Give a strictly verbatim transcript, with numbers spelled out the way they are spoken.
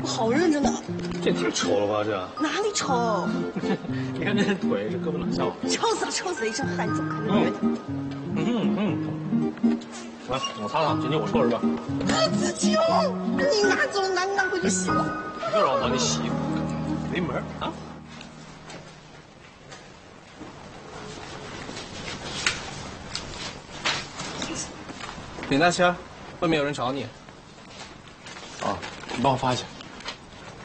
我好认真的。 这挺丑了吧？这哪里丑？ 你看这腿，这胳膊哪像我？ 丑死了，丑死了！一身汗，怎么可能觉得？ 嗯嗯。来，我擦擦，今天我收拾吧。 你自己哦，你拿走，拿拿回去洗吧。 又让我帮你洗，没门啊！ 李大仙，外面有人找你。 啊，你帮我发一下。